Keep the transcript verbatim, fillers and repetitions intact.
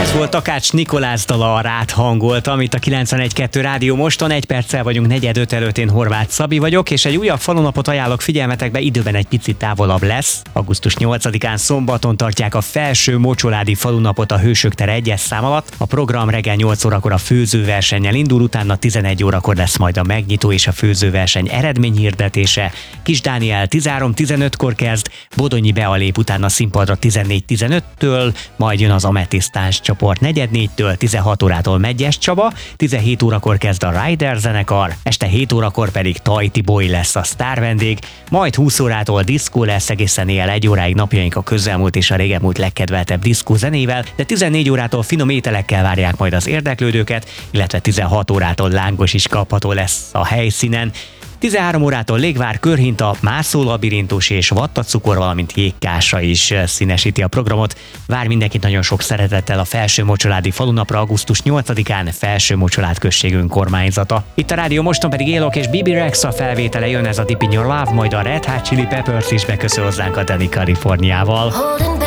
Ez volt Takács Nikolás dala, a Rád hangoltam, itt a kilencvenegy kettő Rádió Moston, egy perccel vagyunk negyed öt előtt, én Horváth Szabi vagyok, és egy újabb falunapot ajánlok figyelmetekbe, időben egy picit távolabb lesz. augusztus nyolcadikán szombaton tartják a Felső Mocsoládi falunapot a Hősök tere egyes szám alatt. A program reggel nyolc órakor a főzőversennyel indul, utána tizenegy órakor lesz majd a megnyitó és a főzőverseny eredményhirdetése. Kis Dániel tizenhárom tizenötkor kezd, Bodonyi Bea lép utána színpadra tizennégy tizenöttől, majd jön az Ametisztáns csoport negyednégytől, tizenhat órától Megyes Csaba, tizenhét órakor kezd a Rider zenekar, este hét órakor pedig Tajti Boy lesz a sztár vendég, majd húsz órától diszkó lesz, egészen éjjel egy óráig napjaink a közelmúlt és a régebmúlt legkedveltebb diszkó zenével, de tizennégy órától finom ételekkel várják majd az érdeklődőket, illetve tizenhat órától lángos is kapható lesz a helyszínen. tizenhárom órától légvár, körhinta, mászólabirintus és vattacukor, valamint jégkása is színesíti a programot. Vár mindenkit nagyon sok szeretettel a Felső Mocsoládi falunapra augusztus nyolcadikán, Felső Mocsolád község önkormányzata. Itt a Rádió Moston pedig Élok és Bibi Rexa felvétele, jön ez a Deep in Your Love, majd a Red Hot Chili Peppers is beköszön hozzánk a Danny Californiával.